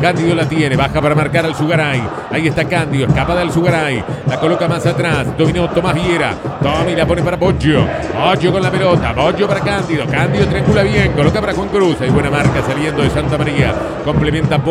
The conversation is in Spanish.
Cándido la tiene, baja para marcar al Sugaray. Ahí está Cándido, escapa del Sugaray. La coloca más atrás, dominó Tomás Viera. Tommy la pone para Boggio. Boggio con la pelota, Boggio para Cándido. Cándido triangula bien, coloca para Juan Cruz. Hay buena marca saliendo de Santa María. Complementa